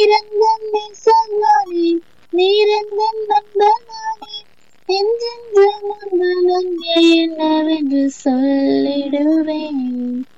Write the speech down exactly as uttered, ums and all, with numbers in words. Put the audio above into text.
நீரந்தன் நேசமானே, நீரந்தன் நண்பனானே, என்றென்றும் உந்தன் அன்பே என்னவென்று சொல்லிடுவேன்.